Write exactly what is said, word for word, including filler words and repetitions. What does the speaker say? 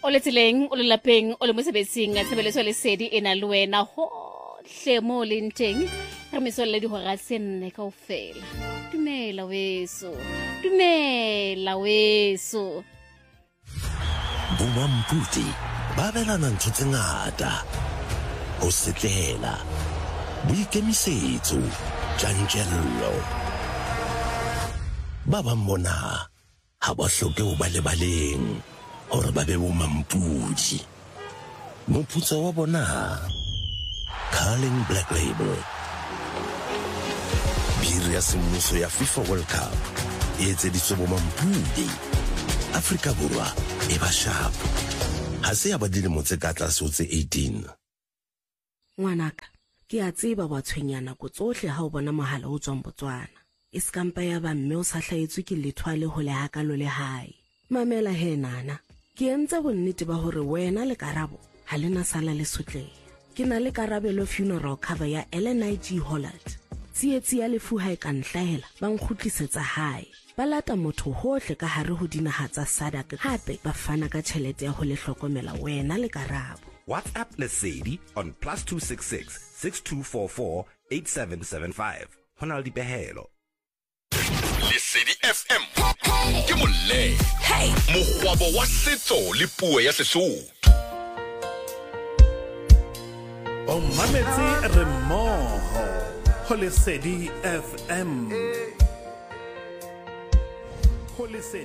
o le tseleng o le lapeng o le mosebetsing a tshebeletso ya Lesedi e na le wena hohle mo le nteng re mesolle di hora tse nne kaofela. Dumela weso, dumela weso. Bomampudi ba belana ntho tse ngata, ho setlela, boikemisetso, tjantjello. Ba bang bona ha ba hloke ho ba lebaleng hore ba be bomampudi. Moputso wa bona Carling Black Label, biri ya semmuso ya FIFA World Cup e etseditswe bomampudi. Afrika Borwa e ba sharp, ha se ya ba dilemo tse ka tlase ho tse eighteen. Ngwanaka, ke a tseba wa tshwenyana ko tsohle ha o bona mohala o tswang Botswana. E skampa ya ba mme o sa hlaetswe ke lethwale ho le hakalo le hae. Mamela he nana, ke entse bonnete ba hore wena le Karabo ha lena sala le sotleha. Ke na le Karabelo funeral cover ya Ellen I G Holland. Tsietsi ya lefu ha e ka nhlahela ba nkgutlisetsa hae. Ba lata motho hohle ka hare ho dinaha tsa Sadak, hape ba fana ka tjhelete ya ho le hlokomela wena le Karabo. WhatsApp Lesedi on plus two six six, six two four four, eight seven seven five. Hona le dipehelo. Lesedi F M ke molle mogwabo wa setso le puo ya Sesotho. O mametse re mmoho ho Lesedi F M. Ho Lesedi